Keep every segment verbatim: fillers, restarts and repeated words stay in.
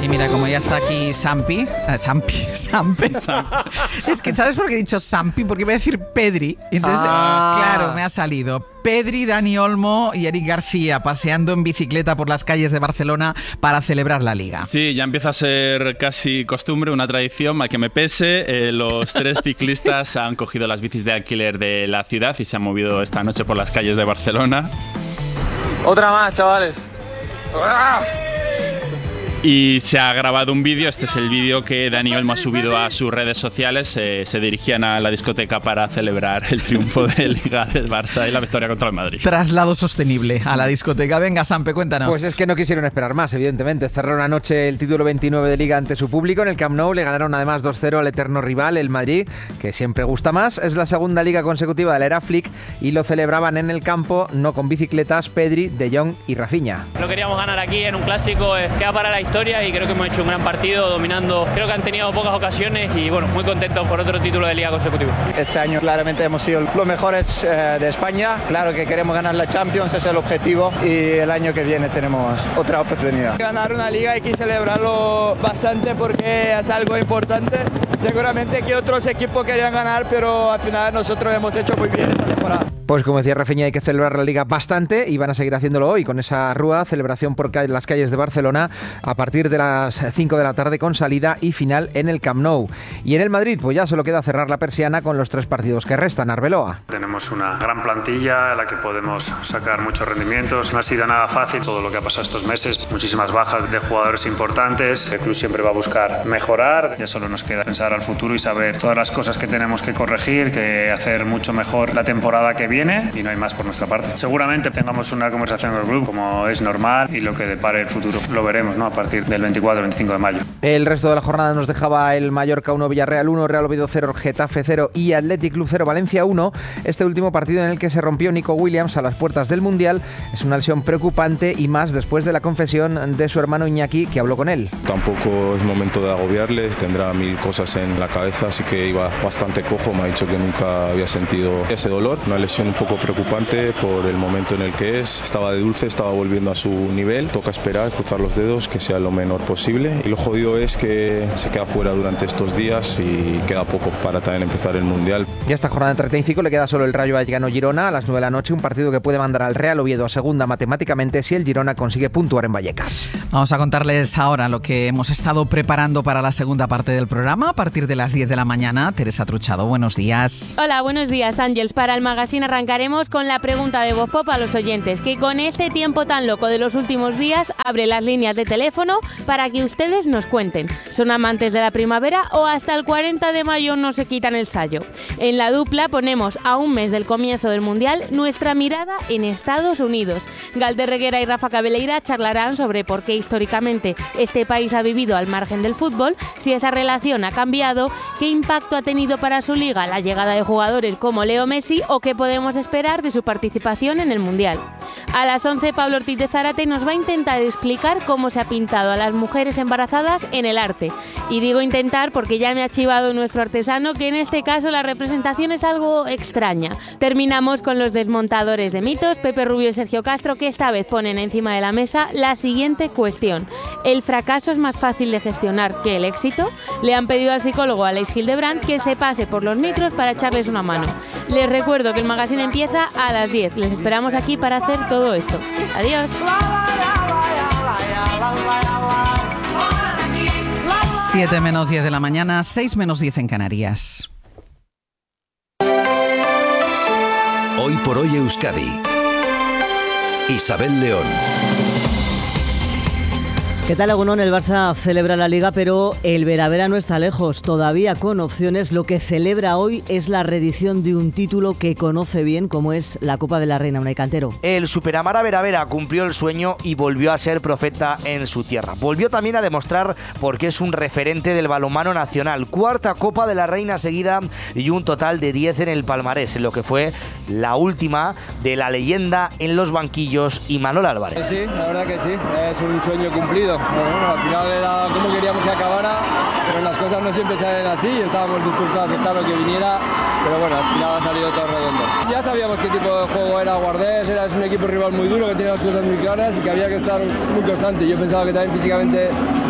Y mira, como ya está aquí Sampi, eh, Sampi, Sampi. Es que, ¿sabes por qué he dicho Sampi? Porque iba a decir Pedri. Y entonces, Ah. claro, me ha salido Pedri, Dani Olmo y Eric García paseando en bicicleta por las calles de Barcelona para celebrar la Liga. Sí, ya empieza a ser casi costumbre, una tradición, mal que me pese. Eh, los tres ciclistas han cogido las bicis de alquiler de la ciudad y se han movido esta noche por las calles de Barcelona. Otra más, chavales. ¡Ah! Y se ha grabado un vídeo, este es el vídeo que Dani Olmo ha subido a sus redes sociales. Eh, se dirigían a la discoteca para celebrar el triunfo de Liga del Barça y la victoria contra el Madrid. Traslado sostenible a la discoteca. Venga, Sampe, cuéntanos. Pues es que no quisieron esperar más, evidentemente. Cerraron anoche el título veintinueve de Liga ante su público en el Camp Nou. Le ganaron además dos cero al eterno rival, el Madrid, que siempre gusta más. Es la segunda Liga consecutiva de la era Flick y lo celebraban en el campo, no con bicicletas, Pedri, De Jong y Rafinha. Lo queríamos ganar aquí en un clásico, eh, queda para la historia y creo que hemos hecho un gran partido dominando. Creo que han tenido pocas ocasiones y bueno, muy contentos por otro título de Liga consecutivo. Este año claramente hemos sido los mejores eh, de España. Claro que queremos ganar la Champions, ese es el objetivo y el año que viene tenemos otra oportunidad. Ganar una liga hay que celebrarlo bastante porque es algo importante. Seguramente que otros equipos querían ganar, pero al final nosotros hemos hecho muy bien esta temporada. Pues como decía Rafinha, hay que celebrar la Liga bastante y van a seguir haciéndolo hoy con esa rúa, celebración por las calles de Barcelona a partir de las cinco de la tarde con salida y final en el Camp Nou. Y en el Madrid, pues ya solo queda cerrar la persiana con los tres partidos que restan. Arbeloa. Tenemos una gran plantilla en la que podemos sacar muchos rendimientos. No ha sido nada fácil todo lo que ha pasado estos meses. Muchísimas bajas de jugadores importantes. El club siempre va a buscar mejorar. Ya solo nos queda pensar al futuro y saber todas las cosas que tenemos que corregir, que hacer mucho mejor la temporada que viene y no hay más por nuestra parte. Seguramente tengamos una conversación con el club como es normal y lo que depare el futuro lo veremos, ¿no? A partir del veinticuatro veinticinco de mayo. El resto de la jornada nos dejaba el Mallorca uno, Villarreal uno, Real Oviedo cero, Getafe cero y Athletic Club cero, Valencia uno. Este último partido en el que se rompió Nico Williams a las puertas del Mundial es una lesión preocupante y más después de la confesión de su hermano Iñaki, que habló con él. Tampoco es momento de agobiarle, tendrá mil cosas en la cabeza, así que iba bastante cojo. Me ha dicho que nunca había sentido ese dolor, una lesión un poco preocupante por el momento en el que es. Estaba de dulce, estaba volviendo a su nivel, toca esperar, cruzar los dedos, que sea lo menor posible. Y lo jodido es que se queda fuera durante estos días y queda poco para también empezar el Mundial. Y a esta jornada de treinta y cinco le queda solo el Rayo Vallecano-Girona a las nueve de la noche, un partido que puede mandar al Real Oviedo a segunda matemáticamente si el Girona consigue puntuar en Vallecas. Vamos a contarles ahora lo que hemos estado preparando para la segunda parte del programa a partir de las diez de la mañana. Teresa Truchado, buenos días. Hola, buenos días, Ángels. Para el magazine arrancaremos con la pregunta de Voz Pop a los oyentes, que con este tiempo tan loco de los últimos días abre las líneas de teléfono para que ustedes nos cuenten. ¿Son amantes de la primavera o hasta el cuarenta de mayo no se quitan el sayo? En la dupla ponemos a un mes del comienzo del Mundial nuestra mirada en Estados Unidos. Galder Reguera y Rafa Cabeleira charlarán sobre por qué históricamente este país ha vivido al margen del fútbol, si esa relación ha cambiado, qué impacto ha tenido para su liga la llegada de jugadores como Leo Messi o qué podemos esperar de su participación en el Mundial. A las once, Pablo Ortiz de Zárate nos va a intentar explicar cómo se ha pintado a las mujeres embarazadas en el arte. Y digo intentar porque ya me ha chivado nuestro artesano que en este caso la representación es algo extraña. Terminamos con los desmontadores de mitos, Pepe Rubio y Sergio Castro, que esta vez ponen encima de la mesa la siguiente cuestión. ¿El fracaso es más fácil de gestionar que el éxito? Le han pedido al psicólogo Aleix Hildebrand que se pase por los micros para echarles una mano. Les recuerdo que el magazine empieza a las diez. Les esperamos aquí para hacer todo esto. Adiós. siete menos diez de la mañana, seis menos diez en Canarias. Hoy por hoy Euskadi. Isabel León. ¿Qué tal, Egunon? El Barça celebra la Liga, pero el Veravera no está lejos, todavía con opciones. Lo que celebra hoy es la reedición de un título que conoce bien, como es la Copa de la Reina. Unai Cantero. El Superamara Veravera cumplió el sueño y volvió a ser profeta en su tierra. Volvió también a demostrar por qué es un referente del balonmano nacional. Cuarta Copa de la Reina seguida y un total de diez en el palmarés, en lo que fue la última de la leyenda en los banquillos, Imanol Álvarez. Sí, la verdad que sí, es un sueño cumplido. Bueno, al final era como queríamos que acabara, pero las cosas no siempre salen así. Estábamos dispuestos a aceptar lo que viniera, pero bueno, al final ha salido todo redondo. Ya sabíamos qué tipo de juego era Guardés, era es un equipo rival muy duro que tenía las cosas muy claras y que había que estar muy constante. Yo pensaba que también físicamente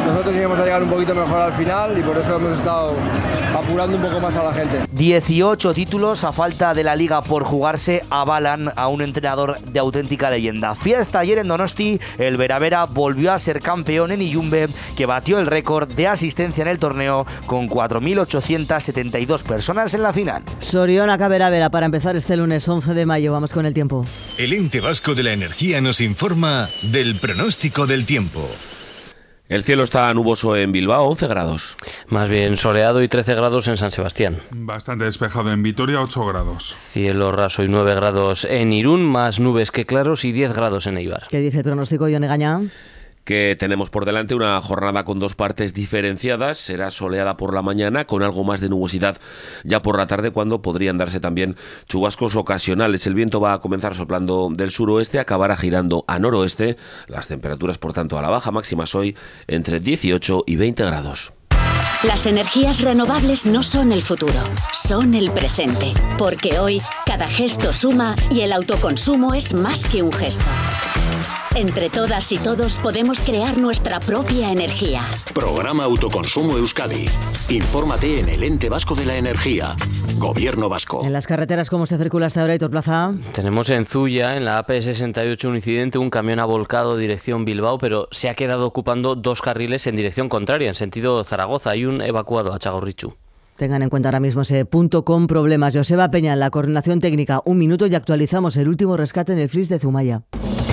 nosotros íbamos a llegar un poquito mejor al final y por eso hemos estado apurando un poco más a la gente. dieciocho títulos a falta de la Liga por jugarse avalan a un entrenador de auténtica leyenda. Fiesta ayer en Donosti, el Veravera volvió a ser campeón en Illumbe, que batió el récord de asistencia en el torneo con cuatro mil ochocientas setenta y dos personas en la final. Sorionaca Veravera para empezar este lunes once de mayo. Vamos con el tiempo. El Ente Vasco de la Energía nos informa del pronóstico del tiempo. El cielo está nuboso en Bilbao, once grados. Más bien soleado y trece grados en San Sebastián. Bastante despejado en Vitoria, ocho grados. Cielo raso y nueve grados en Irún, más nubes que claros y diez grados en Eibar. ¿Qué dice el pronóstico, Ione Gaña? Que tenemos por delante una jornada con dos partes diferenciadas. Será soleada por la mañana con algo más de nubosidad ya por la tarde, cuando podrían darse también chubascos ocasionales. El viento va a comenzar soplando del suroeste, acabará girando a noroeste. Las temperaturas, por tanto, a la baja, máximas hoy entre dieciocho y veinte grados. Las energías renovables no son el futuro, son el presente. Porque hoy cada gesto suma y el autoconsumo es más que un gesto. Entre todas y todos podemos crear nuestra propia energía. Programa Autoconsumo Euskadi. Infórmate en el Ente Vasco de la Energía. Gobierno Vasco. En las carreteras, ¿cómo se circula hasta ahora, Aitor Plaza? Tenemos en Zuya, en la A P sesenta y ocho, un incidente. Un camión ha volcado dirección Bilbao, pero se ha quedado ocupando dos carriles en dirección contraria, en sentido Zaragoza. Hay un evacuado a Txagorritxu. Tengan en cuenta ahora mismo ese punto con problemas. Joseba Peña, en la coordinación técnica. Un minuto y actualizamos el último rescate en el Flix de Zumaya.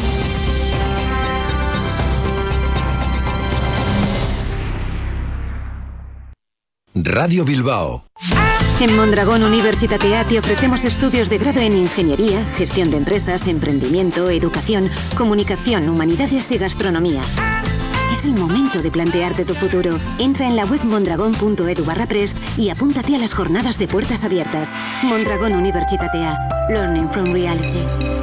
Radio Bilbao. En Mondragón Universitatea te ofrecemos estudios de grado en Ingeniería, Gestión de Empresas, Emprendimiento, Educación, Comunicación, Humanidades y Gastronomía. Es el momento de plantearte tu futuro. Entra en la web mondragón punto edu barra prest y apúntate a las jornadas de puertas abiertas. Mondragón Universitatea. Learning from Reality.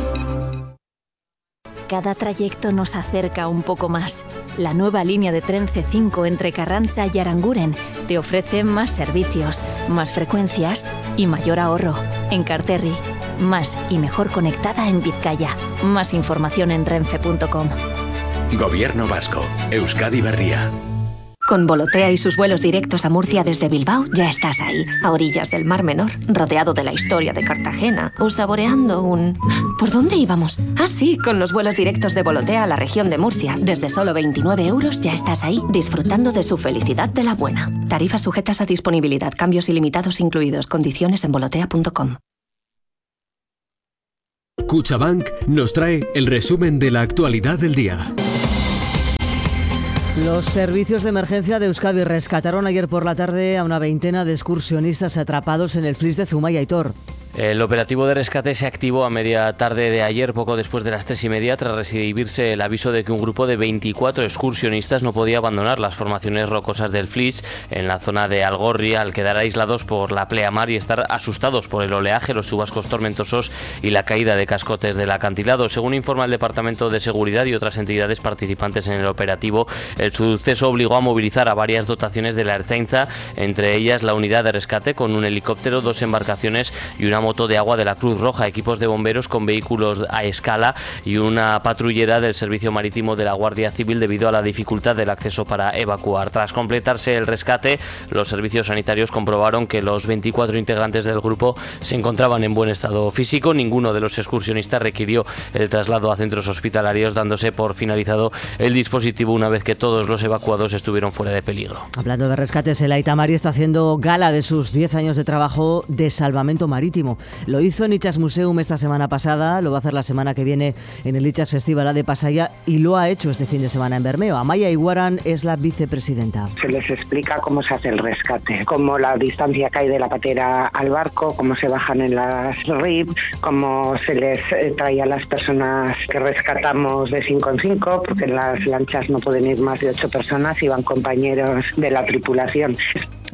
Cada trayecto nos acerca un poco más. La nueva línea de tren ce cinco entre Carranza y Aranguren te ofrece más servicios, más frecuencias y mayor ahorro. En Enkarterri, más y mejor conectada en Vizcaya. Más información en renfe punto com. Gobierno Vasco. Euskadi Berria. Con Volotea y sus vuelos directos a Murcia desde Bilbao, ya estás ahí, a orillas del Mar Menor, rodeado de la historia de Cartagena, o saboreando un... ¿Por dónde íbamos? Ah, sí, con los vuelos directos de Volotea a la región de Murcia. Desde solo veintinueve euros ya estás ahí, disfrutando de su felicidad de la buena. Tarifas sujetas a disponibilidad, cambios ilimitados incluidos, condiciones en volotea punto com. Cuchabank nos trae el resumen de la actualidad del día. Los servicios de emergencia de Euskadi rescataron ayer por la tarde a una veintena de excursionistas atrapados en el Flix de Zumaya, Aitor. El operativo de rescate se activó a media tarde de ayer, poco después de las tres y media, tras recibirse el aviso de que un grupo de veinticuatro excursionistas no podía abandonar las formaciones rocosas del Flix en la zona de Algorri, al quedar aislados por la pleamar y estar asustados por el oleaje, los chubascos tormentosos y la caída de cascotes del acantilado. Según informa el Departamento de Seguridad y otras entidades participantes en el operativo, el suceso obligó a movilizar a varias dotaciones de la Ertzaintza, entre ellas la unidad de rescate con un helicóptero, dos embarcaciones y una moto de agua de la Cruz Roja, equipos de bomberos con vehículos a escala y una patrullera del Servicio Marítimo de la Guardia Civil debido a la dificultad del acceso para evacuar. Tras completarse el rescate, los servicios sanitarios comprobaron que los veinticuatro integrantes del grupo se encontraban en buen estado físico. Ninguno de los excursionistas requirió el traslado a centros hospitalarios, dándose por finalizado el dispositivo una vez que todos los evacuados estuvieron fuera de peligro. Hablando de rescates, el Aita Mari está haciendo gala de sus diez años de trabajo de salvamento marítimo. Lo hizo en Itxas Museum esta semana pasada, lo va a hacer la semana que viene en el Itxas Festival de Pasaya y lo ha hecho este fin de semana en Bermeo. Amaya Iguaran es la vicepresidenta. Se les explica cómo se hace el rescate, cómo la distancia que hay de la patera al barco, cómo se bajan en las R I B, cómo se les trae a las personas que rescatamos de cinco en cinco, porque en las lanchas no pueden ir más de ocho personas y van compañeros de la tripulación.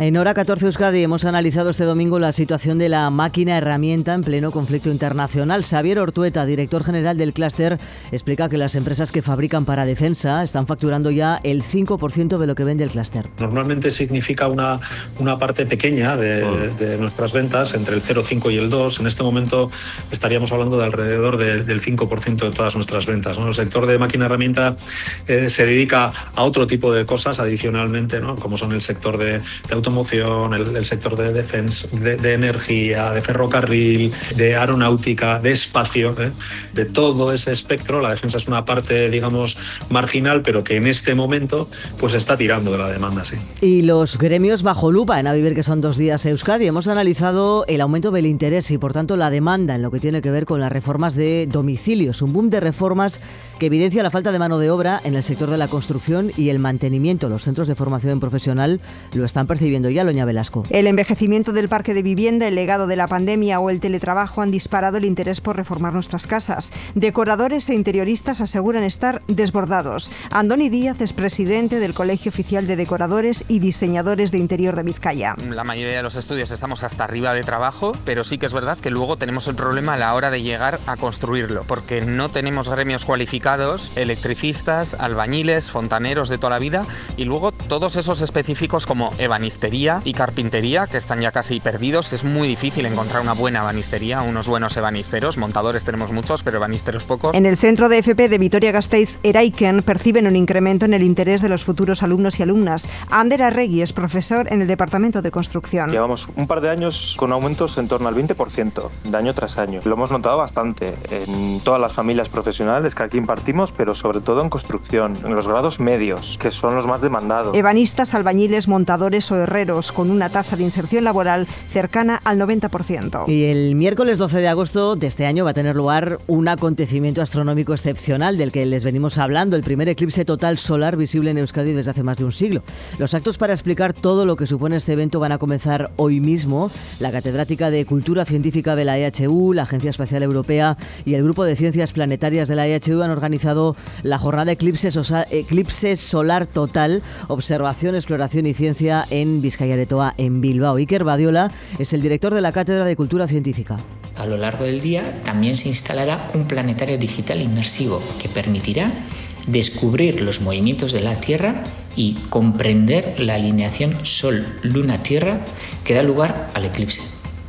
En Hora catorce Euskadi hemos analizado este domingo la situación de la máquina herramienta en pleno conflicto internacional. Xavier Ortueta, director general del clúster, explica que las empresas que fabrican para defensa están facturando ya el cinco por ciento de lo que vende el clúster. Normalmente significa una, una parte pequeña de, de nuestras ventas, entre el cero coma cinco y el dos. En este momento estaríamos hablando de alrededor de, del cinco por ciento de todas nuestras ventas, ¿no? El sector de máquina herramienta eh, se dedica a otro tipo de cosas adicionalmente, ¿no? Como son el sector de, de automoción, el, el sector de defensa, de, de energía, de ferrocarril, de aeronáutica, de espacio, ¿eh? De todo ese espectro. La defensa es una parte, digamos, marginal, pero que en este momento pues está tirando de la demanda, sí. Y los gremios bajo lupa en A Vivir, que son dos días Euskadi. Hemos analizado el aumento del interés y, por tanto, la demanda en lo que tiene que ver con las reformas de domicilios. Un boom de reformas que evidencia la falta de mano de obra en el sector de la construcción y el mantenimiento. Los centros de formación profesional lo están percibiendo ya. Loña Velasco. El envejecimiento del parque de vivienda, el legado de la pandemia o el teletrabajo han disparado el interés por reformar nuestras casas. Decoradores e interioristas aseguran estar desbordados. Andoni Díaz es presidente del Colegio Oficial de Decoradores y Diseñadores de Interior de Vizcaya. La mayoría de los estudios estamos hasta arriba de trabajo, pero sí que es verdad que luego tenemos el problema a la hora de llegar a construirlo, porque no tenemos gremios cualificados, electricistas, albañiles, fontaneros de toda la vida, y luego todos esos específicos como ebanistería y carpintería, que están ya casi perdidos. Es muy difícil encontrar una buena ebanistería, unos buenos ebanisteros. Montadores tenemos muchos, pero ebanisteros pocos. En el centro de F P de Vitoria-Gasteiz, Eraiken, perciben un incremento en el interés de los futuros alumnos y alumnas. Ander Arregui es profesor en el Departamento de Construcción. Llevamos un par de años con aumentos en torno al veinte por ciento de año tras año. Lo hemos notado bastante en todas las familias profesionales que aquí impartimos, pero sobre todo en construcción, en los grados medios, que son los más demandados. Ebanistas, albañiles, montadores o herreros, con una tasa de inserción laboral cercana al noventa por ciento. Y el miércoles doce de agosto de este año va a tener lugar un acontecimiento astronómico excepcional del que les venimos hablando, el primer eclipse total solar visible en Euskadi desde hace más de un siglo. Los actos para explicar todo lo que supone este evento van a comenzar hoy mismo. La catedrática de Cultura Científica de la E H U, la Agencia Espacial Europea y el Grupo de Ciencias Planetarias de la E H U han organizado la jornada Eclipse, Sosa, Eclipse Solar Total, Observación, Exploración y Ciencia en Bizkaia Aretoa, en Bilbao. Iker Badiola es el director de la Cátedra de Cultura Científica. A lo largo del día también se instalará un planetario digital inmersivo que permitirá descubrir los movimientos de la Tierra y comprender la alineación Sol-Luna-Tierra que da lugar al eclipse.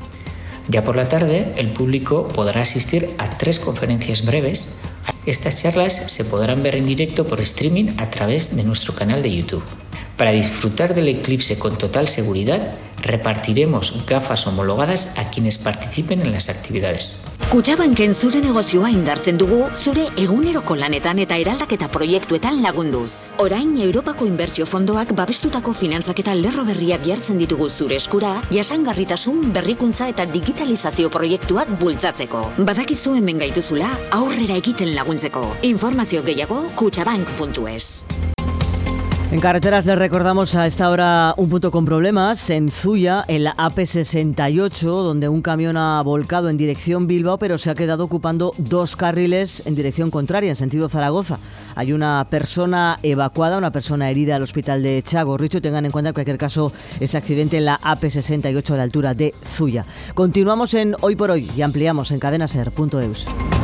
Ya por la tarde, el público podrá asistir a tres conferencias breves. Estas charlas se podrán ver en directo por streaming a través de nuestro canal de YouTube. Para disfrutar del eclipse con total seguridad, repartiremos gafas homologadas a quienes participen en las actividades. Kutxabanken zure negozioa indartzen dugu, zure eguneroko lanetan eta eraldaketa proiektuetan lagunduz. Orain Europako Inbertsio Fondoak babestutako finantzaketa lerro berriak jartzen ditugu zure eskura, jasangarritasun, berrikuntza eta digitalizazio proiektuak bultzatzeko. Badakizu hemen gaituzula, aurrera egiten laguntzeko. Informazio gehiago kutxabank puntu es. En carreteras les recordamos a esta hora un punto con problemas en Zuia, en la A P sesenta y ocho, donde un camión ha volcado en dirección Bilbao, pero se ha quedado ocupando dos carriles en dirección contraria, en sentido Zaragoza. Hay una persona evacuada, una persona herida al hospital de Txagorritxu. Tengan en cuenta en cualquier caso ese accidente en la A P sesenta y ocho a la altura de Zuia. Continuamos en Hoy por Hoy y ampliamos en cadena ser punto eus.